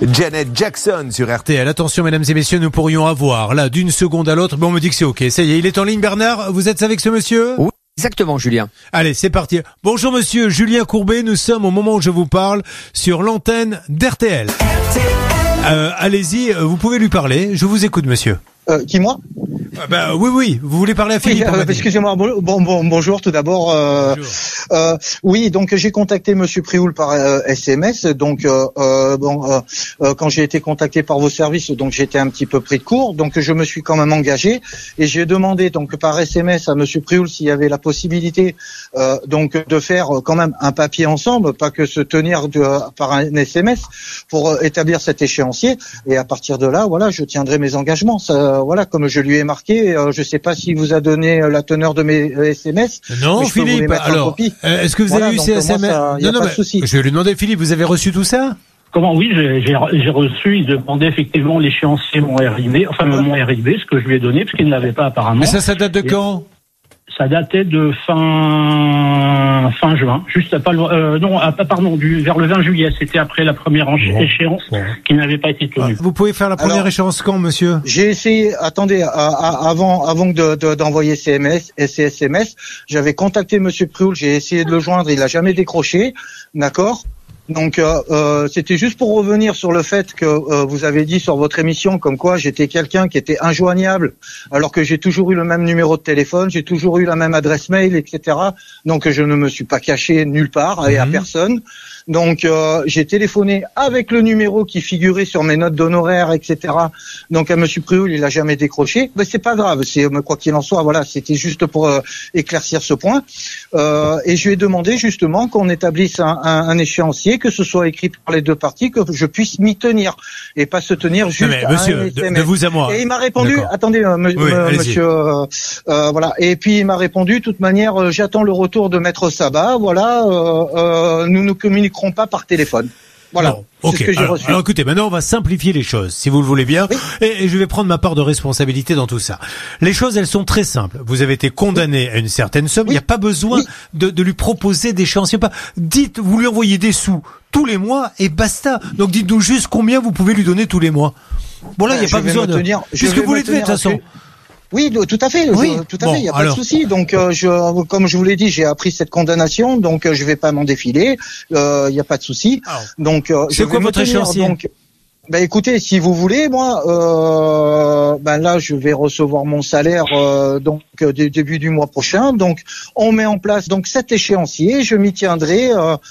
Janet Jackson sur RTL. Attention mesdames et messieurs, nous pourrions avoir là d'une seconde à l'autre. Bon, on me dit que c'est ok. Ça y est, il est en ligne Bernard. Vous êtes avec ce monsieur ? Oui, exactement Julien. Allez, c'est parti. Bonjour monsieur Julien Courbet. Nous sommes au moment où je vous parle sur l'antenne d'RTL. Allez-y, vous pouvez lui parler. Je vous écoute monsieur. Qui moi? Oui, vous voulez parler à Philippe? Oui, excusez-moi. Bonjour tout d'abord. Oui, donc j'ai contacté Monsieur Prioul par SMS. Donc quand j'ai été contacté par vos services, donc j'étais un petit peu pris de court. Donc je me suis quand même engagé et j'ai demandé donc par SMS à Monsieur Prioul s'il y avait la possibilité donc de faire quand même un papier ensemble, pas que se tenir par un SMS pour établir cet échéancier. Et à partir de là, voilà, je tiendrai mes engagements. Ça, voilà, comme je lui ai marqué, je sais pas s'il vous a donné la teneur de mes SMS. Non, Philippe. Alors, est-ce que vous avez eu ces SMS? Non, pas de souci. Je vais lui demander, Philippe, vous avez reçu tout ça? Comment? Oui, j'ai reçu. Il demandait effectivement l'échéancier mon RIB, mon RIB, ce que je lui ai donné, parce qu'il ne l'avait pas apparemment. Mais ça date de quand? Ça datait de fin juin, juste vers le 20 juillet. C'était après la première échéance qui n'avait pas été tenue. Vous pouvez faire la première échéance quand, monsieur? J'ai essayé. Attendez, avant d'envoyer ces SMS, j'avais contacté Monsieur Prioul. J'ai essayé de le joindre. Il a jamais décroché. D'accord. Donc c'était juste pour revenir sur le fait que vous avez dit sur votre émission comme quoi j'étais quelqu'un qui était injoignable, alors que j'ai toujours eu le même numéro de téléphone, j'ai toujours eu la même adresse mail, etc. Donc je ne me suis pas caché nulle part et à personne. Donc j'ai téléphoné avec le numéro qui figurait sur mes notes d'honoraires, etc. Donc à Monsieur Prioul, il a jamais décroché. Mais c'est pas grave, c'est quoi qu'il en soit. Voilà, c'était juste pour éclaircir ce point. Et je lui ai demandé justement qu'on établisse un échéancier, que ce soit écrit par les deux parties, que je puisse m'y tenir et pas se tenir juste à monsieur, un SMS. de vous à moi. Et il m'a répondu. D'accord. Attendez, monsieur. Voilà. Et puis il m'a répondu. De toute manière, j'attends le retour de Maître Sabat. Voilà. Nous ne communiquerons pas par téléphone. Voilà. Bon, okay. C'est ce que j'ai reçu. Alors écoutez, maintenant on va simplifier les choses, si vous le voulez bien, oui. et je vais prendre ma part de responsabilité dans tout ça. Les choses, elles sont très simples. Vous avez été condamné à une certaine somme. Il n'y a pas besoin de lui proposer d'échéancier. Dites, vous lui envoyez des sous tous les mois et basta. Donc dites-nous juste combien vous pouvez lui donner tous les mois. Bon là, il n'y a pas besoin de... Puisque vous l'êtes fait de toute façon. Oui, tout à fait. Oui. Tout à fait. Il n'y a pas de souci. Donc, comme je vous l'ai dit, j'ai appris cette condamnation, donc je vais pas m'en défiler. Il n'y a pas de souci. Donc, c'est quoi votre échéancier? Donc, écoutez, si vous voulez, moi, là, je vais recevoir mon salaire début du mois prochain. Donc, on met en place donc cet échéancier. Je m'y tiendrai.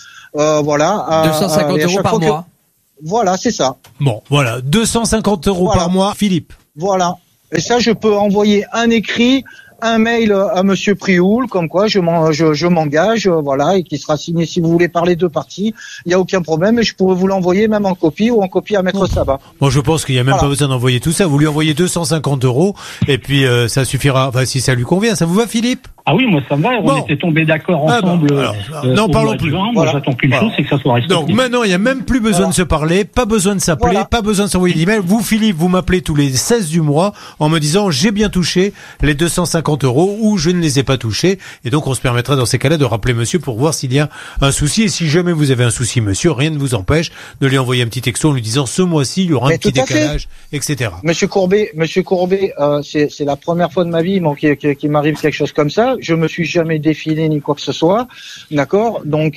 Voilà. 250 € par mois. Voilà, c'est ça. Bon, voilà, 250 € par mois, Philippe. Voilà. Et ça, je peux envoyer un écrit, un mail à Monsieur Prioul, comme quoi je m'engage, voilà, et qui sera signé si vous voulez par les deux parties. Il n'y a aucun problème, et je pourrais vous l'envoyer même en copie ou en copie à Maître Sabat. Moi, je pense qu'il n'y a même pas besoin d'envoyer tout ça. Vous lui envoyez 250 €, et puis ça suffira. Enfin, si ça lui convient, ça vous va, Philippe? Ah oui, moi ça me va. On était tombés d'accord ensemble. Non, parlons plus. Moi, j'attends qu'une chose, c'est que ça soit respecté. Donc maintenant, il n'y a même plus besoin de se parler, pas besoin de s'appeler, pas besoin de s'envoyer d'email. Vous, Philippe, vous m'appelez tous les 16 du mois en me disant j'ai bien touché les 250 € ou je ne les ai pas touchés. Et donc, on se permettra dans ces cas-là de rappeler monsieur pour voir s'il y a un souci. Et si jamais vous avez un souci, monsieur, rien ne vous empêche de lui envoyer un petit texto en lui disant ce mois-ci, il y aura un petit décalage, etc. Monsieur Courbet, c'est la première fois de ma vie qui m'arrive quelque chose comme ça. Je me suis jamais défilé ni quoi que ce soit, d'accord. Donc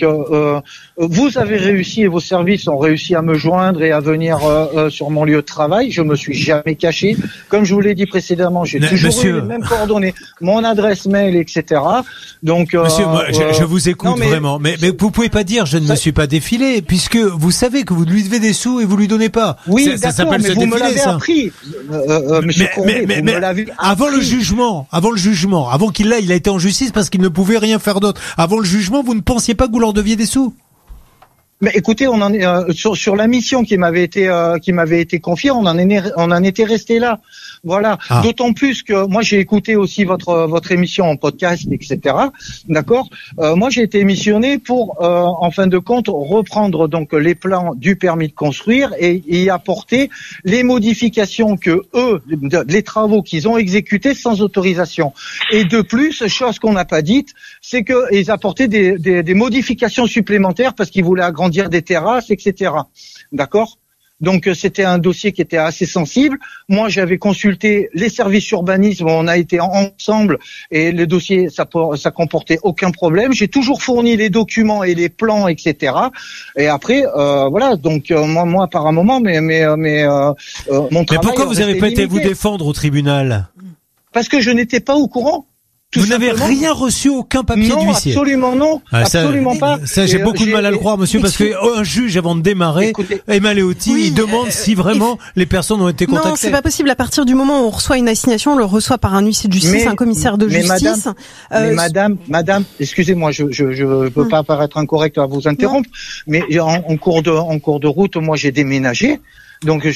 vous avez réussi et vos services ont réussi à me joindre et à venir sur mon lieu de travail. Je me suis jamais caché, comme je vous l'ai dit précédemment. J'ai toujours eu les mêmes coordonnées, mon adresse mail, etc. Donc monsieur, moi, je vous écoute vraiment, mais vous pouvez pas dire je ne me suis pas défilé puisque vous savez que vous lui devez des sous et vous lui donnez pas. Oui, ça s'appelle se défiler, me l'avez appris, monsieur Courbet, vous me l'avez appris. Avant le jugement, avant qu'il a été en justice parce qu'il ne pouvait rien faire d'autre. Avant le jugement, vous ne pensiez pas que vous leur deviez des sous? Mais écoutez, on en est sur la mission qui m'avait été confiée, on en était resté là. Voilà. D'autant plus que moi j'ai écouté aussi votre émission en podcast, etc. D'accord. Moi j'ai été missionné pour en fin de compte reprendre donc les plans du permis de construire et y apporter les modifications que les travaux qu'ils ont exécutés sans autorisation. Et de plus, chose qu'on n'a pas dite, c'est que ils apportaient des modifications supplémentaires parce qu'ils voulaient agrandir des terrasses, etc. D'accord. Donc c'était un dossier qui était assez sensible. Moi, j'avais consulté les services urbanisme, on a été ensemble et le dossier ça comportait aucun problème. J'ai toujours fourni les documents et les plans, etc. Et après, voilà. Donc moi, par un moment, mon travail. Mais pourquoi vous n'avez pas été vous défendre au tribunal? Parce que je n'étais pas au courant. Vous n'avez rien reçu, aucun papier d'huissier? Absolument non, absolument pas. Ça, j'ai beaucoup de mal à le croire, monsieur, parce qu'un juge, avant de démarrer, Emma Léoty, il demande si vraiment les personnes ont été contactées. Non, c'est pas possible. À partir du moment où on reçoit une assignation, on le reçoit par un huissier de justice, un commissaire de justice. Madame, excusez-moi, je peux pas paraître incorrect à vous interrompre, mais en cours de route, moi, j'ai déménagé. Donc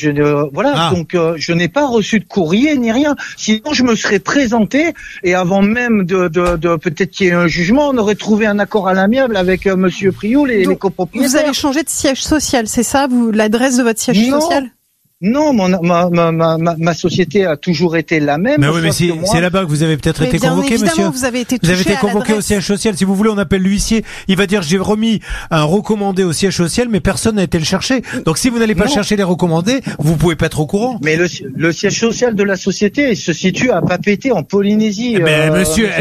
je n'ai pas reçu de courrier ni rien. Sinon je me serais présenté et avant même de peut-être qu'il y ait un jugement, on aurait trouvé un accord à l'amiable avec monsieur Prioul et les copropriétaires. Vous avez changé de siège social, c'est ça, l'adresse de votre siège social? Non, ma société a toujours été la même. Mais oui, mais c'est là-bas que vous avez peut-être été convoqué, monsieur. Vous avez été convoqué au siège social. Si vous voulez, on appelle l'huissier. Il va dire, j'ai remis un recommandé au siège social, mais personne n'a été le chercher. Donc, si vous n'allez pas chercher les recommandés, vous pouvez pas être au courant. Mais le siège social de la société, il se situe à Papeete, en Polynésie. Mais monsieur,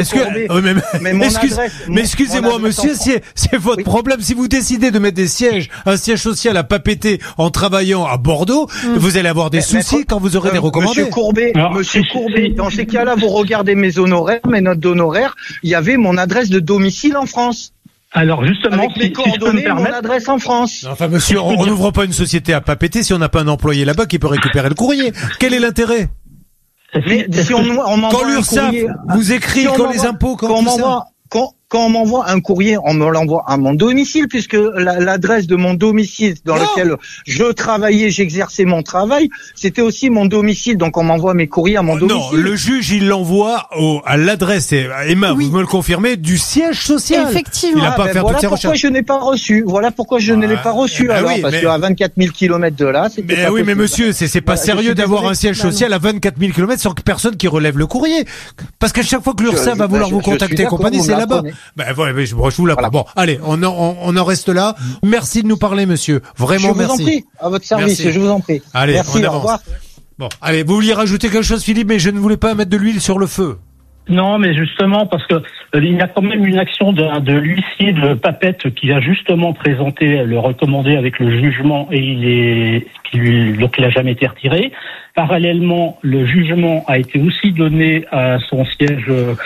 excusez-moi, monsieur, c'est votre problème. Si vous décidez de mettre un siège social à Papeete en travaillant à Bordeaux, vous allez avoir des soucis quand vous aurez des recommandés. Monsieur Courbet, dans ces cas-là, vous regardez mes honoraires, mes notes d'honoraires, il y avait mon adresse de domicile en France. Alors justement, avec mes coordonnées, mon adresse en France. Enfin monsieur, on n'ouvre pas une société à Papeete si on n'a pas un employé là-bas qui peut récupérer le courrier. Quel est l'intérêt? Mais si on m'envoie quand l'URSSAF vous écrit, quand les impôts, quand on m'envoie un courrier, on me l'envoie à mon domicile, puisque l'adresse de mon domicile dans lequel je travaillais, j'exerçais mon travail, c'était aussi mon domicile. Donc on m'envoie mes courriers à mon domicile. Non, le juge, il l'envoie à l'adresse, Emma, vous me le confirmez, du siège social. Effectivement. Il n'a pas fait toutes ces recherches. Pourquoi je n'ai pas reçu. Voilà pourquoi je ne l'ai pas reçu. Parce qu'à 24 000 kilomètres de là, c'était pas possible. Mais monsieur, c'est pas sérieux d'avoir un siège social à 24 000 kilomètres sans que personne qui relève le courrier. Parce qu'à chaque fois que l'URSSAF va vouloir vous contacter, compagnie, c'est là-bas. Je vous l'apprends. Bon, allez, on en reste là. Merci de nous parler, monsieur. Vraiment, merci. Je vous en prie, à votre service, je vous en prie. Allez, merci, on avance. Au revoir. Bon, allez, vous vouliez rajouter quelque chose, Philippe, mais je ne voulais pas mettre de l'huile sur le feu. Non, mais justement, parce que il y a quand même une action de l'huissier de Papeete qui a justement présenté le recommandé avec le jugement et donc il a jamais été retiré. Parallèlement, le jugement a été aussi donné à son siège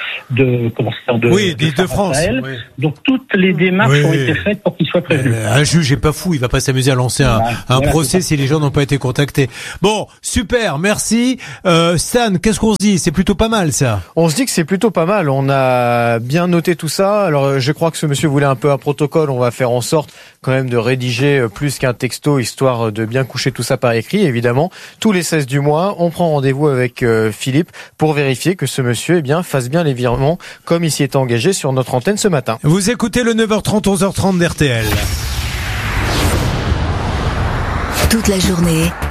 d'Île-de-France. Oui. Donc toutes les démarches ont été faites pour qu'il soit prévenu. Un juge est pas fou, il va pas s'amuser à lancer un procès si les gens n'ont pas été contactés. Bon, super, merci. Stan, qu'est-ce qu'on se dit? C'est plutôt pas mal ça. On se dit que c'est plutôt pas mal. On a bien noté tout ça. Alors je crois que ce monsieur voulait un peu un protocole. On va faire en sorte quand même de rédiger plus qu'un texto, histoire de bien coucher tout ça par écrit, évidemment. Tous les 16 du mois, on prend rendez-vous avec Philippe pour vérifier que ce monsieur fasse bien les virements comme il s'y est engagé sur notre antenne ce matin. Vous écoutez le 9h30, 11h30 d'RTL. Toute la journée,